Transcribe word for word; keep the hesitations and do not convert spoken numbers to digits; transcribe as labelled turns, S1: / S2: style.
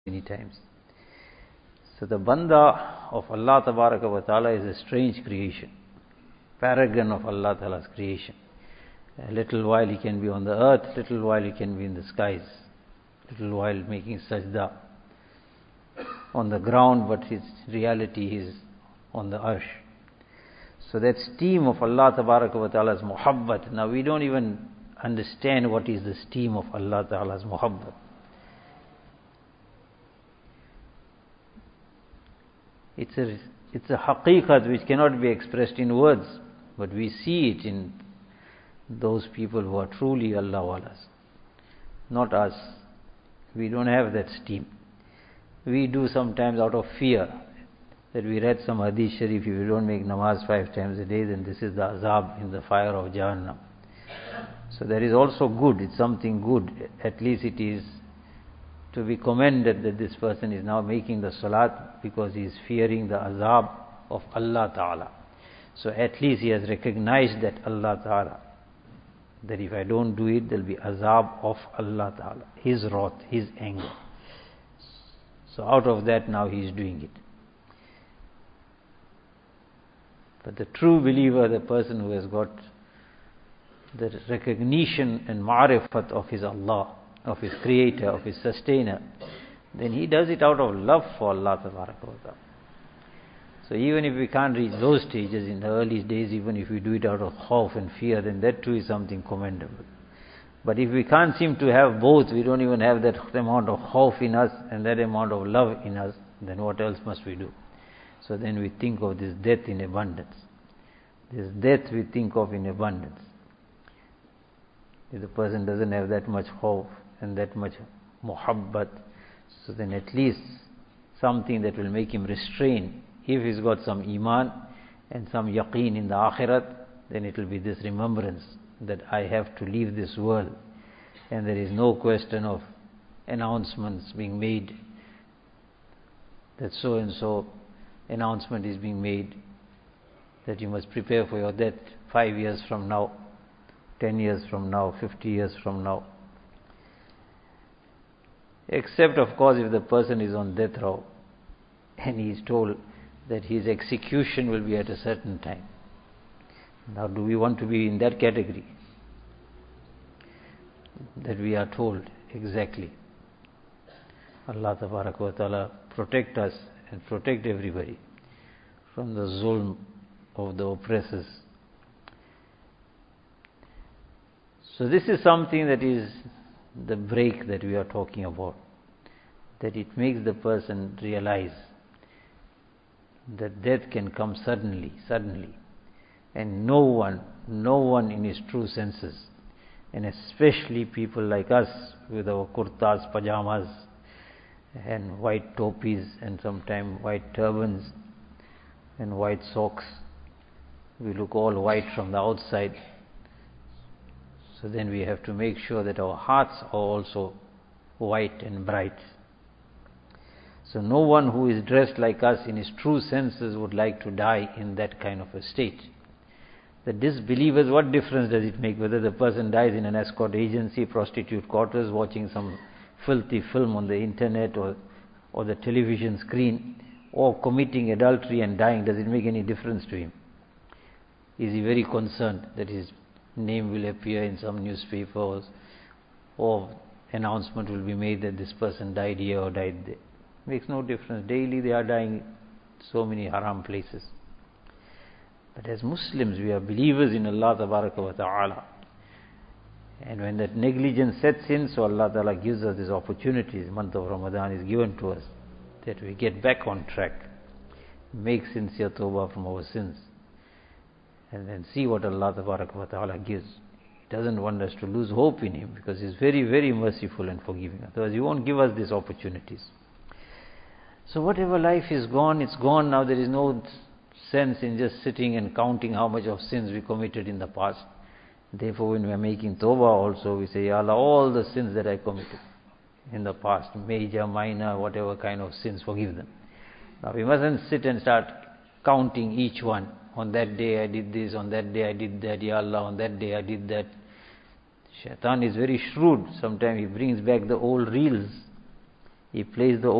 S1: many times. So the Banda of Allah Tabaraka wa Ta'ala is a strange creation, paragon of Allah Ta'ala's creation. A little while he can be on the earth, little while he can be in the skies, little while making sajda on the ground, but his reality is on the arsh. So that steam of Allah Tabaraka wa Ta'ala's muhabbat, now we don't even understand what is the steam of Allah Ta'ala's muhabbat. It's a, it's a haqiqat which cannot be expressed in words, but we see it in those people who are truly Allah walas. Not us. We don't have that steam. We do sometimes out of fear that we read some hadith sharif, if you don't make namaz five times a day, then this is the azab in the fire of Jahannam. So there is also good, it's something good. At least it is to be commended that this person is now making the salat because he is fearing the azab of Allah Ta'ala. So at least he has recognized that Allah Ta'ala, that if I don't do it, there will be azab of Allah Ta'ala, His wrath, His anger. So out of that now he is doing it. But the true believer, the person who has got the recognition and ma'rifat of his Allah, of his creator, of his sustainer, then he does it out of love for Allah Tabaraka wa Ta'ala. So even if we can't reach those stages in the early days, even if we do it out of khawf and fear, then that too is something commendable. But if we can't seem to have both, we don't even have that amount of khawf in us and that amount of love in us, then what else must we do? So then we think of this death in abundance. This death we think of in abundance. If the person doesn't have that much khawf and that much muhabbat, so then at least something that will make him restrain. If he's got some iman and some yaqeen in the akhirat, then it will be this remembrance that I have to leave this world, and there is no question of announcements being made that so and so announcement is being made that you must prepare for your death five years from now, ten years from now, fifty years from now. Except of course if the person is on death row and he is told that his execution will be at a certain time. Now do we want to be in that category? That we are told exactly. Allah Tabaraka wa Ta'ala protect us and protect everybody from the zulm of the oppressors. So this is something that is the break that we are talking about, that it makes the person realize that death can come suddenly, suddenly, and no one, no one in his true senses, and especially people like us with our kurtas, pajamas, and white topis, and sometimes white turbans, and white socks. We look all white from the outside. So then we have to make sure that our hearts are also white and bright. So no one who is dressed like us in his true senses would like to die in that kind of a state. The disbelievers, what difference does it make whether the person dies in an escort agency, prostitute quarters, watching some filthy film on the internet or, or the television screen, or committing adultery and dying? Does it make any difference to him? Is he very concerned that his name will appear in some newspapers or announcement will be made that this person died here or died there? Makes no difference. Daily they are dying so many haram places. But as Muslims, we are believers in Allah Tabaraka wa Ta'ala. And when that negligence sets in, so Allah Ta'ala gives us these opportunities. The month of Ramadan is given to us that we get back on track, make sincere tawbah from our sins, and then see what Allah Tabaraka wa Ta'ala gives. He doesn't want us to lose hope in Him because He's very, very merciful and forgiving. Otherwise He won't give us these opportunities. So whatever life is gone, it's gone now. There is no sense in just sitting and counting how much of sins we committed in the past. Therefore when we are making tawbah also, we say, Ya Allah, all the sins that I committed in the past, major, minor, whatever kind of sins, forgive them. Now we mustn't sit and start counting each one. On that day I did this, on that day I did that, Ya Allah, on that day I did that. Shaitan is very shrewd. Sometimes he brings back the old reels He plays the